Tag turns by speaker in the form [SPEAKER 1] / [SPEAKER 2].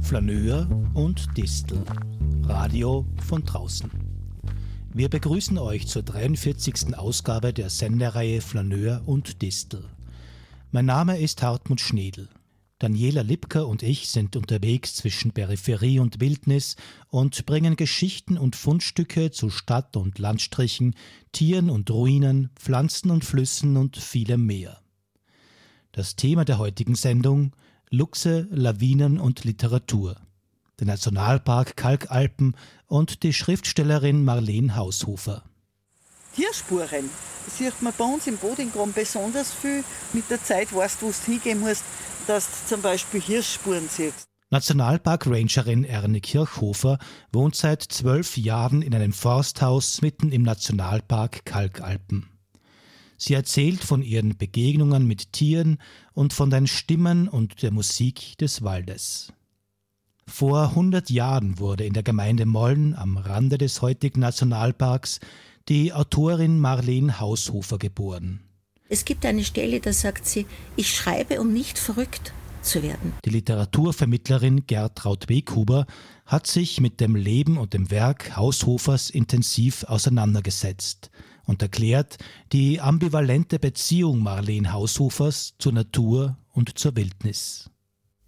[SPEAKER 1] Flaneur und Distel. Radio von draußen. Wir begrüßen euch zur 43. Ausgabe der Sendereihe Flaneur und Distel. Mein Name ist Hartmut Schnedl. Daniela Lipker und ich sind unterwegs zwischen Peripherie und Wildnis und bringen Geschichten und Fundstücke zu Stadt- und Landstrichen, Tieren und Ruinen, Pflanzen und Flüssen und vielem mehr. Das Thema der heutigen Sendung: Luchse, Lawinen und Literatur. Der Nationalpark Kalkalpen und die Schriftstellerin Marleen Haushofer.
[SPEAKER 2] Tierspuren, das sieht man bei uns im Bodingraben besonders viel. Mit der Zeit weißt du, wo du hingehen musst, dass du zum Beispiel Hirschspuren siehst.
[SPEAKER 1] Nationalpark-Rangerin Erne Kirchhofer wohnt seit 12 Jahren in einem Forsthaus mitten im Nationalpark Kalkalpen. Sie erzählt von ihren Begegnungen mit Tieren und von den Stimmen und der Musik des Waldes. Vor 100 Jahren wurde in der Gemeinde Molln am Rande des heutigen Nationalparks die Autorin Marleen Haushofer geboren.
[SPEAKER 3] Es gibt eine Stelle, da sagt sie: Ich schreibe, um nicht verrückt zu werden.
[SPEAKER 1] Die Literaturvermittlerin Gertraud Weghuber hat sich mit dem Leben und dem Werk Haushofers intensiv auseinandergesetzt und erklärt die ambivalente Beziehung Marleen Haushofers zur Natur und zur Wildnis.